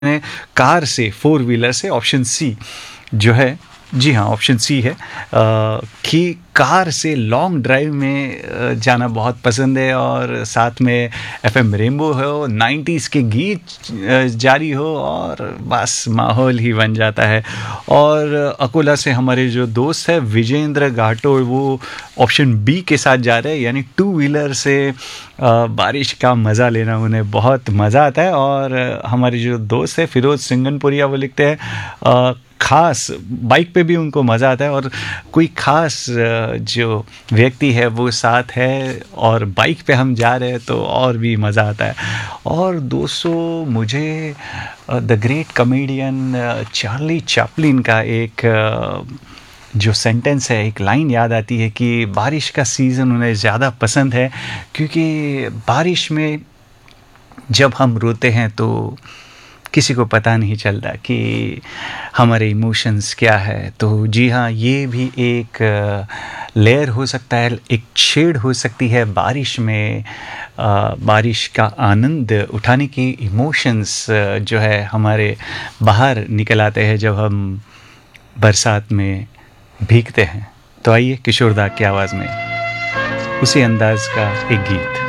ने कार से, four wheeler से, ऑप्शन सी जो है, जी हाँ, ऑप्शन सी है कि कार से लॉन्ग ड्राइव में जाना बहुत पसंद है और साथ में एफएम रेनबो हो, 90s के गीत जारी हो और बस माहौल ही बन जाता है। और अकोला से हमारे जो दोस्त है विजेंद्र घाटोड़, वो ऑप्शन बी के साथ जा रहे हैं, यानी टू व्हीलर से बारिश का मज़ा लेना उन्हें बहुत मज़ा आता है। और हमारे जो दोस्त है फिरोज सिंगनपुरिया, वो लिखते हैं ख़ास बाइक पे भी उनको मज़ा आता है और कोई ख़ास जो व्यक्ति है वो साथ है और बाइक पे हम जा रहे हैं तो और भी मज़ा आता है। और दोस्तों, मुझे the great comedian Charlie Chaplin का एक जो सेंटेंस है, एक लाइन याद आती है कि बारिश का सीज़न उन्हें ज़्यादा पसंद है क्योंकि बारिश में जब हम रोते हैं तो किसी को पता नहीं चलता कि हमारे इमोशंस क्या है। तो जी हाँ, ये भी एक लेयर हो सकता है, एक शेड हो सकती है बारिश में। बारिश का आनंद उठाने की इमोशंस जो है हमारे बाहर निकल आते हैं जब हम बरसात में भीगते हैं। तो आइए किशोर दा की आवाज़ में उसी अंदाज का एक गीत।